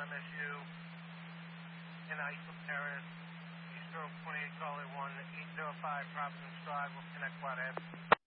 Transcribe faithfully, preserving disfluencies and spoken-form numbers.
M S U in Islip Terrace, East Grove twenty-eight Charlie one, eight oh five Providence Drive, will connect quad ahead.